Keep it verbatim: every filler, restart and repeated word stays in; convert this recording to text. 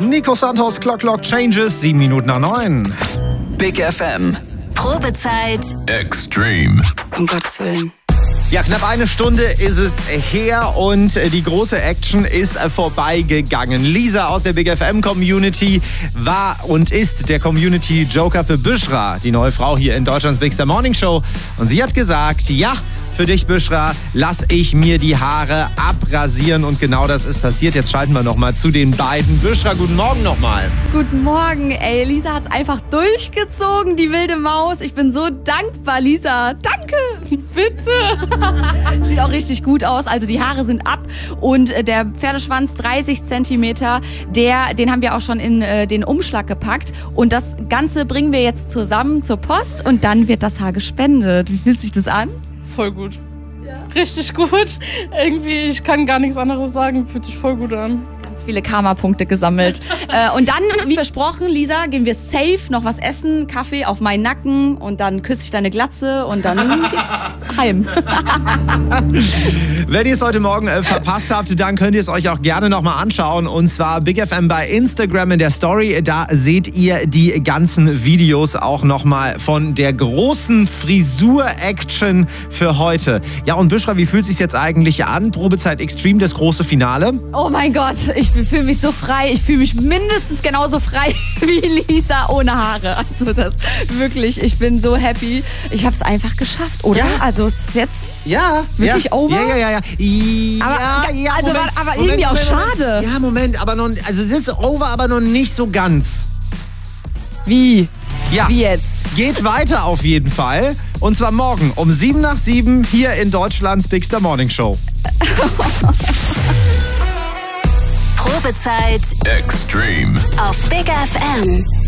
Nico Santos, Clock Clock Changes, sieben Minuten nach neun. Big F M. Probezeit Extreme. Um Gottes Willen. Ja, knapp eine Stunde ist es her und die große Action ist vorbeigegangen. Lisa aus der Big F M Community war und ist der Community Joker für Büschra, die neue Frau hier in Deutschlands Bigster Morning Show. Und sie hat gesagt, ja, für dich, Büschra, lass ich mir die Haare abrasieren. Und genau das ist passiert. Jetzt schalten wir nochmal zu den beiden. Büschra, guten Morgen nochmal. Guten Morgen, ey. Lisa hat's einfach durchgezogen, die wilde Maus. Ich bin so dankbar, Lisa. Danke. Bitte. Sieht auch richtig gut aus. Also die Haare sind ab und der Pferdeschwanz dreißig Zentimeter, der, den haben wir auch schon in äh, den Umschlag gepackt. Und das Ganze bringen wir jetzt zusammen zur Post und dann wird das Haar gespendet. Wie fühlt sich das an? Voll gut. Ja. Richtig gut. Irgendwie, ich kann gar nichts anderes sagen. Fühlt sich voll gut an. Ganz viele Karma-Punkte gesammelt. äh, und dann, wie versprochen, Lisa, gehen wir safe noch was essen, Kaffee auf meinen Nacken und dann küsse ich deine Glatze und dann geht's heim. Wenn ihr es heute Morgen äh, verpasst habt, dann könnt ihr es euch auch gerne nochmal anschauen. Und zwar Big F M bei Instagram in der Story. Da seht ihr die ganzen Videos auch nochmal von der großen Frisur-Action für heute. Ja, und Büschra, wie fühlt es sich jetzt eigentlich an? Probezeit Extreme, das große Finale. Oh mein Gott, ich fühle mich so frei. Ich fühle mich mindestens genauso frei wie Lisa ohne Haare. Also das wirklich, ich bin so happy. Ich habe es einfach geschafft, oder? Ja. Also es ist jetzt ja, wirklich ja, over. Ja, ja, ja, ja. Aber, ja, ja also, Moment, aber Moment, irgendwie Moment, auch Moment. schade. Ja, Moment, aber noch, also es ist over, aber noch nicht so ganz. Wie? Ja. Wie jetzt? Geht weiter auf jeden Fall. Und zwar morgen um sieben nach sieben hier in Deutschlands Bigster Morning Show. Probezeit Extreme. auf Big F M.